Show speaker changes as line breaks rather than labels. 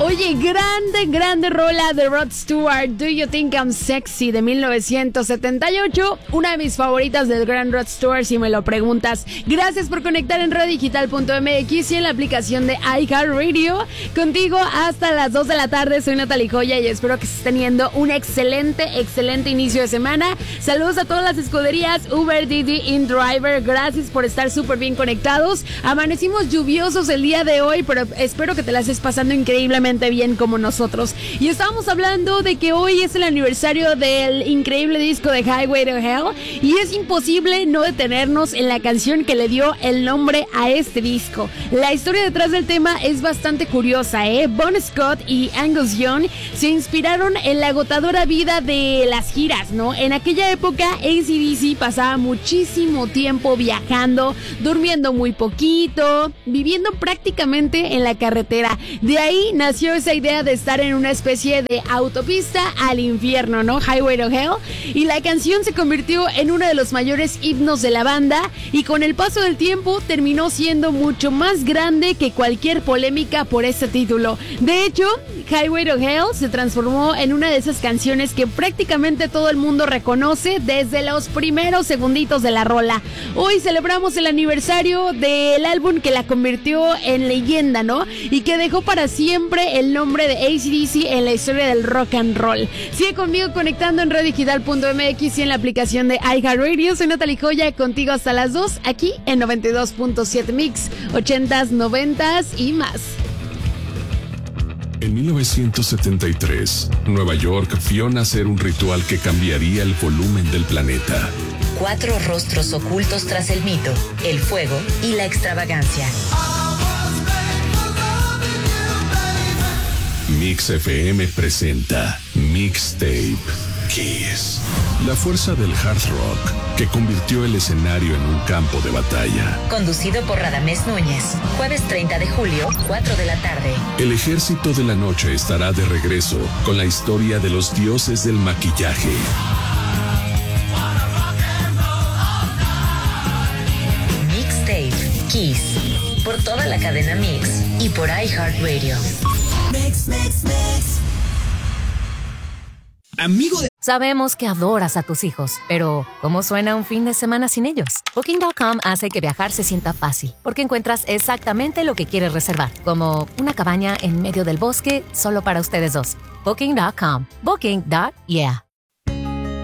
Oye, grande rola de Rod Stewart, Do You Think I'm Sexy, de 1978. Una de mis favoritas del gran Rod Stewart, si me lo preguntas. Gracias por conectar en radiodigital.mx y en la aplicación de iHeartRadio. Contigo hasta las 2 de la tarde. Soy Natalie Joya y espero que estés teniendo un excelente inicio de semana. Saludos a todas las escuderías Uber, Didi, InDriver. Gracias por estar súper bien conectados. Amanecimos lluviosos el día de hoy, pero espero que te la estés pasando increíblemente bien como nosotros. Y estábamos hablando de que hoy es el aniversario del increíble disco de Highway to Hell y es imposible no detenernos en la canción que le dio el nombre a este disco. La historia detrás del tema es bastante curiosa, Bon Scott y Angus Young se inspiraron en la agotadora vida de las giras, ¿no? En aquella época AC/DC pasaba muchísimo tiempo viajando, durmiendo muy poquito, viviendo prácticamente en la carretera. De ahí nació esa idea de estar en una especie de autopista al infierno, ¿no? Highway to Hell. Y la canción se convirtió en uno de los mayores himnos de la banda y con el paso del tiempo terminó siendo mucho más grande que cualquier polémica por este título. De hecho, Highway to Hell se transformó en una de esas canciones que prácticamente todo el mundo reconoce desde los primeros segunditos de la rola. Hoy celebramos el aniversario del álbum que la convirtió en leyenda, ¿no? Y que dejó para siempre el nombre de AC/DC en la historia del rock and roll. Sigue conmigo conectando en radiodigital.mx y en la aplicación de iHeartRadio. Soy Natalie Joya, contigo hasta las 2, aquí en 92.7 Mix, 80s, 90s y más.
En 1973, Nueva York vio nacer un ritual que cambiaría el volumen del planeta.
4 rostros ocultos tras el mito, el fuego y la extravagancia.
Mix FM presenta Mixtape Kiss. La fuerza del hard rock que convirtió el escenario en un campo de batalla.
Conducido por Radamés Núñez. Jueves 30 de julio, 4 de la tarde.
El ejército de la noche estará de regreso con la historia de los dioses del maquillaje.
Mixtape Kiss. Por toda la cadena Mix y por iHeartRadio.
Mix. Amigo de...
Sabemos que adoras a tus hijos, pero ¿cómo suena un fin de semana sin ellos? Booking.com hace que viajar se sienta fácil, porque encuentras exactamente lo que quieres reservar, como una cabaña en medio del bosque solo para ustedes dos. Booking.com. Booking.yeah.